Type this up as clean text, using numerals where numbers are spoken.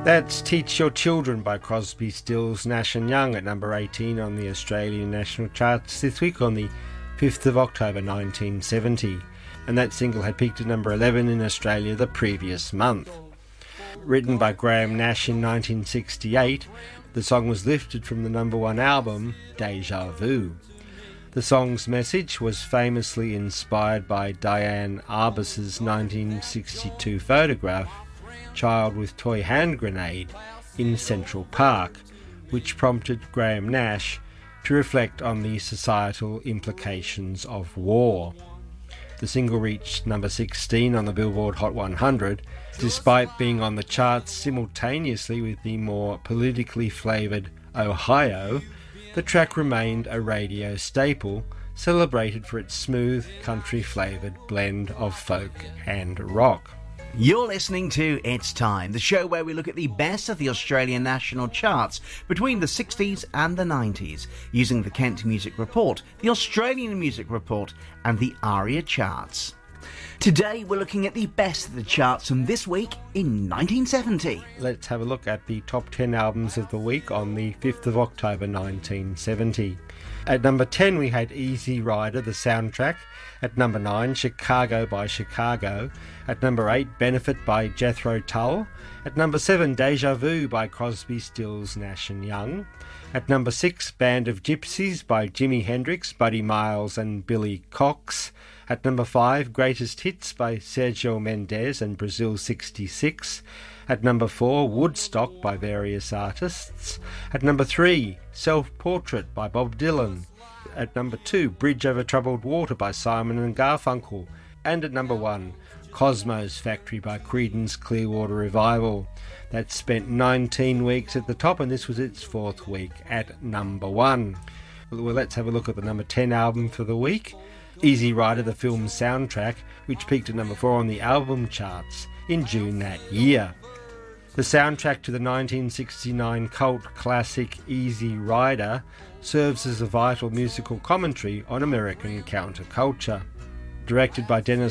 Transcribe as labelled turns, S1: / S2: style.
S1: That's Teach Your Children by Crosby, Stills, Nash and Young at number 18 on the Australian National Charts this week on the 5th of October 1970. And that single had peaked at number 11 in Australia the previous month. Written by Graham Nash in 1968, the song was lifted from the number one album, Deja Vu. The song's message was famously inspired by Diane Arbus's 1962 photograph, Child with Toy Hand Grenade, in Central Park, which prompted Graham Nash to reflect on the societal implications of war. The single reached number 16 on the Billboard Hot 100, despite being on the charts simultaneously with the more politically flavoured Ohio. The track remained a radio staple, celebrated for its smooth, country-flavoured blend of folk and rock.
S2: You're listening to It's Time, the show where we look at the best of the Australian national charts between the 60s and the 90s, using the Kent Music Report, the Australian Music Report, and the ARIA charts. Today we're looking at the best of the charts from this week in 1970.
S1: Let's have a look at the top 10 albums of the week on the 5th of October 1970. At number 10 we had Easy Rider, the soundtrack. At number 9, Chicago by Chicago. At number 8, Benefit by Jethro Tull. At number 7, Deja Vu by Crosby, Stills, Nash and Young. At number 6, Band of Gypsies by Jimi Hendrix, Buddy Miles and Billy Cox. At number 5, Greatest Hits by Sergio Mendes and Brazil 66. At number 4, Woodstock by various artists. At number 3, Self-Portrait by Bob Dylan. At number 2, Bridge Over Troubled Water by Simon and Garfunkel. And at number 1, Cosmo's Factory by Creedence Clearwater Revival. That spent 19 weeks at the top, and this was its 4th week at number 1. Well, let's have a look at the number 10 album for the week. Easy Rider, the film soundtrack, which peaked at number 4 on the album charts in June that year. The soundtrack to the 1969 cult classic Easy Rider serves as a vital musical commentary on American counterculture. Directed by Dennis